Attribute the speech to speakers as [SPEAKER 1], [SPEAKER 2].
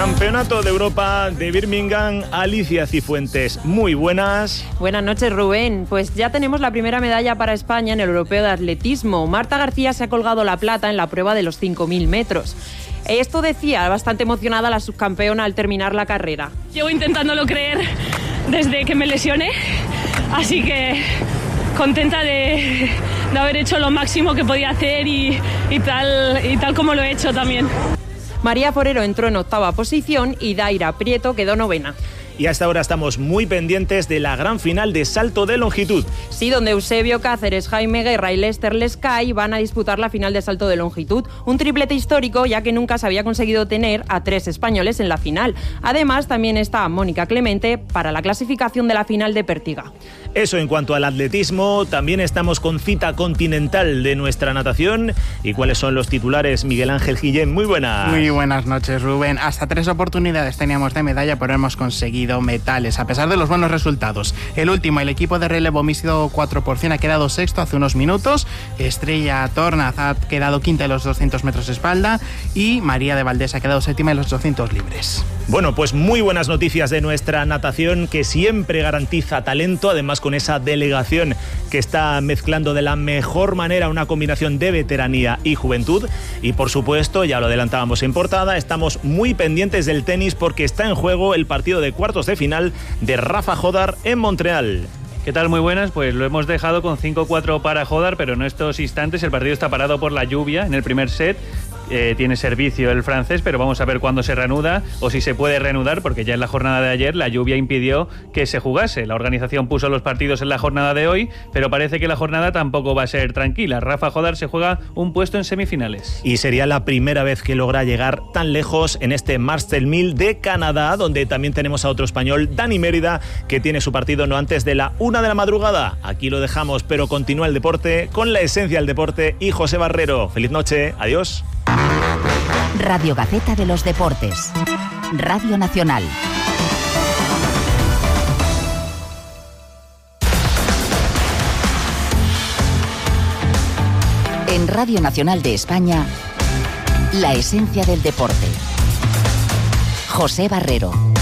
[SPEAKER 1] Campeonato de Europa de Birmingham. Alicia Cifuentes, muy buenas.
[SPEAKER 2] Buenas noches, Rubén. Pues ya tenemos la primera medalla para España en el Europeo de Atletismo. Marta García se ha colgado la plata en la prueba de los 5.000 metros. Esto decía, bastante emocionada la subcampeona al terminar la carrera.
[SPEAKER 3] Llevo intentándolo creer desde que me lesioné, así que contenta de haber hecho lo máximo que podía hacer y tal como lo he hecho también.
[SPEAKER 2] María Forero entró en 8ª posición y Daira Prieto quedó 9ª.
[SPEAKER 1] Y hasta ahora estamos muy pendientes de la gran final de salto de longitud.
[SPEAKER 2] Sí, donde Eusebio Cáceres, Jaime Guerra y Lester Lescay van a disputar la final de salto de longitud. Un triplete histórico, ya que nunca se había conseguido tener a 3 españoles en la final. Además, también está Mónica Clemente para la clasificación de la final de Pértiga.
[SPEAKER 1] Eso en cuanto al atletismo. También estamos con cita continental de nuestra natación. ¿Y cuáles son los titulares? Miguel Ángel Guillén, muy buenas.
[SPEAKER 4] Muy buenas noches, Rubén. Hasta 3 oportunidades teníamos de medalla, pero hemos conseguido metales, a pesar de los buenos resultados. El último, el equipo de relevo mixto 4x100 ha quedado sexto hace unos minutos. Estrella Tornaz ha quedado quinta en los 200 metros espalda y María de Valdés ha quedado séptima en los 200 libres.
[SPEAKER 1] Bueno, pues muy buenas noticias de nuestra natación, que siempre garantiza talento, además con esa delegación que está mezclando de la mejor manera una combinación de veteranía y juventud. Y por supuesto, ya lo adelantábamos en portada, estamos muy pendientes del tenis porque está en juego el partido de cuartos de final de Rafa Jodar en Montreal.
[SPEAKER 5] ¿Qué tal? Muy buenas, pues lo hemos dejado con 5-4 para Jodar, pero en estos instantes el partido está parado por la lluvia en el primer set. Tiene servicio el francés, pero vamos a ver cuándo se reanuda o si se puede reanudar, porque ya en la jornada de ayer la lluvia impidió que se jugase. La organización puso los partidos en la jornada de hoy, pero parece que la jornada tampoco va a ser tranquila. Rafa Jodar se juega un puesto en semifinales.
[SPEAKER 1] Y sería la primera vez que logra llegar tan lejos en este Masters 1000 de Canadá, donde también tenemos a otro español, Dani Mérida, que tiene su partido no antes de la 1 de la madrugada. Aquí lo dejamos, pero continúa el deporte con la esencia del deporte y José Barrero. Feliz noche, adiós.
[SPEAKER 6] Radio Gaceta de los Deportes. Radio Nacional. En Radio Nacional de España, la esencia del deporte. José Barrero.